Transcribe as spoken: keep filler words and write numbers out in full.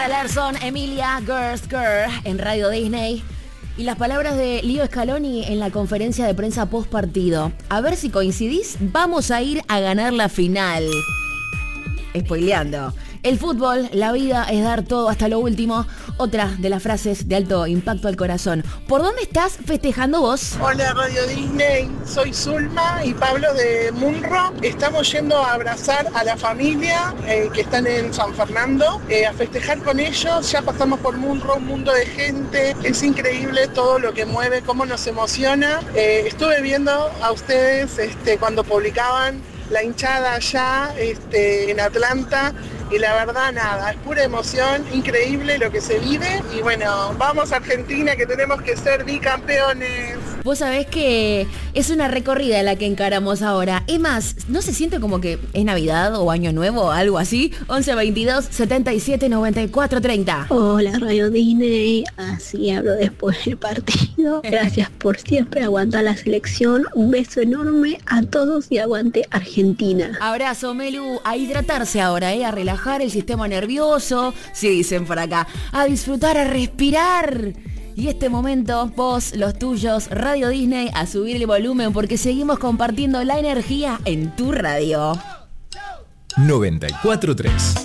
Larson, Emilia, Girls Girl en Radio Disney. Y las palabras de Leo Scaloni en la conferencia de prensa post partido. A ver si coincidís, vamos a ir a ganar la final. Spoileando. El fútbol, la vida es dar todo hasta lo último. Otra de las frases de alto impacto al corazón. ¿Por dónde estás festejando vos? Hola Radio Disney, soy Zulma y Pablo de Munro. Estamos yendo a abrazar a la familia eh, que están en San Fernando, eh, a festejar con ellos. Ya pasamos por Munro, un mundo de gente. Es increíble todo lo que mueve, cómo nos emociona. Eh, estuve viendo a ustedes este, cuando publicaban la hinchada allá este, en Atlanta. Y la verdad, nada, es pura emoción, increíble lo que se vive. Y bueno, vamos a Argentina, que tenemos que ser bicampeones. Vos sabés que es una recorrida la que encaramos ahora. Es más, ¿no se siente como que es Navidad o Año Nuevo o algo así? once veintidós setenta y siete noventa y cuatro treinta. Hola Radio Disney, así hablo después del partido. Gracias por siempre aguantar la selección. Un beso enorme a todos y aguante Argentina. Abrazo, Melu. A hidratarse ahora, ¿eh? A relajar el sistema nervioso, sí dicen por acá, a disfrutar, a respirar. Y este momento, vos, los tuyos, Radio Disney, a subir el volumen porque seguimos compartiendo la energía en tu radio. noventa y cuatro tres